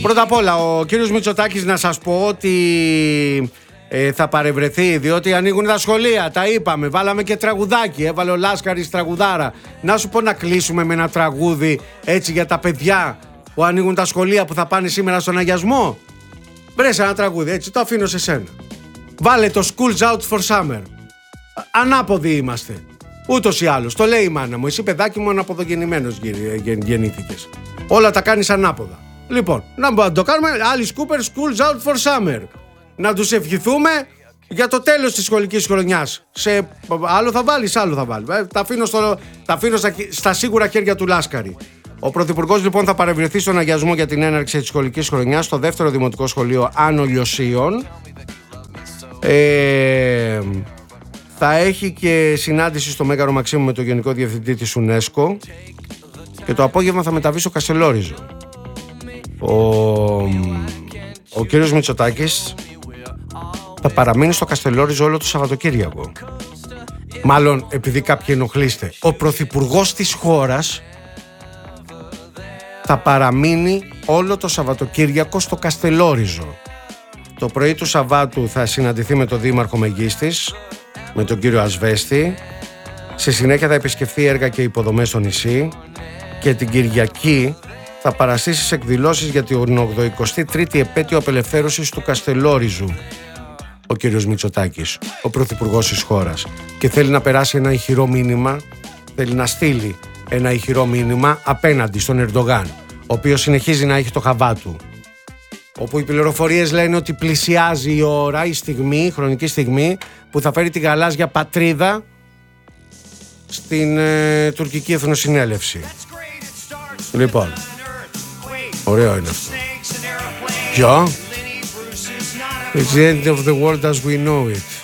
Πρώτα απ' όλα, ο κύριος Μητσοτάκης, να σας πω ότι θα παρευρεθεί, διότι ανοίγουν τα σχολεία. Τα είπαμε, βάλαμε και τραγουδάκι. Έβαλε ο Λάσκαρης τραγουδάρα. Να σου πω να κλείσουμε με ένα τραγούδι έτσι για τα παιδιά που ανοίγουν τα σχολεία, που θα πάνε σήμερα στον αγιασμό. Βρες ένα τραγούδι, έτσι, το αφήνω σε σένα. Βάλε το School's Out for Summer. Ανάποδοι είμαστε. Ούτως ή άλλως. Το λέει η μάνα μου. Εσύ, παιδάκι μου, αναποδογεννημένος γεννήθηκες. Όλα τα κάνεις ανάποδα. Λοιπόν, να το κάνουμε. Alice Cooper, School's Out for Summer. Να τους ευχηθούμε για το τέλος της σχολικής χρονιάς. Άλλο θα βάλεις, άλλο θα βάλεις. Τα αφήνω στα σίγουρα χέρια του Λάσκαρη. Ο Πρωθυπουργός λοιπόν θα παρευρεθεί στον αγιασμό για την έναρξη της σχολικής χρονιάς στο δεύτερο δημοτικό σχολείο Άνω Λιωσίων. Θα έχει και συνάντηση στο Μέγαρο Μαξίμου με τον Γενικό Διευθυντή της UNESCO και το απόγευμα θα μεταβεί στο Καστελόριζο. Ο κύριος Μητσοτάκης θα παραμείνει στο Καστελόριζο όλο το Σαββατοκύριακο. Μάλλον, επειδή κάποιοι ενοχλείστε, ο Πρωθυπουργός της χώρας θα παραμείνει όλο το Σαββατοκύριακο στο Καστελόριζο. Το πρωί του Σαββάτου θα συναντηθεί με τον Δήμαρχο Μεγίστης, με τον κύριο Ασβέστη. Στη συνέχεια θα επισκεφθεί έργα και υποδομές στο νησί και την Κυριακή θα παραστήσει σε εκδηλώσεις για την 83η επέτειο απελευθέρωσης του Καστελόριζου ο κύριος Μητσοτάκης, ο Πρωθυπουργός της χώρας, και θέλει να περάσει ένα ηχηρό μήνυμα, θέλει να στείλει ένα ηχηρό μήνυμα απέναντι στον Ερντογάν, ο οποίος συνεχίζει να έχει το χαβά του, όπου οι πληροφορίες λένε ότι πλησιάζει η ώρα, η χρονική στιγμή που θα φέρει τη γαλάζια πατρίδα στην τουρκική εθνοσυνέλευση. Λοιπόν, ωραίο είναι αυτό. Ποιο? It's the end of the world as we know it.